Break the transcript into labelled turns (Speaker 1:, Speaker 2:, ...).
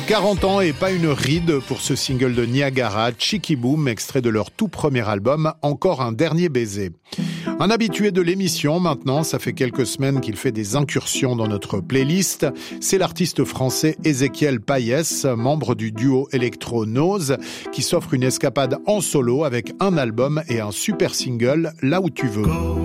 Speaker 1: 40 ans et pas une ride pour ce single de Niagara, Cheeky Boom, extrait de leur tout premier album, Encore un dernier baiser. Un habitué de l'émission maintenant, ça fait quelques semaines qu'il fait des incursions dans notre playlist. C'est l'artiste français Ezequiel Payès, membre du duo électro-Nose, qui s'offre une escapade en solo avec un album et un super single, Là où tu veux.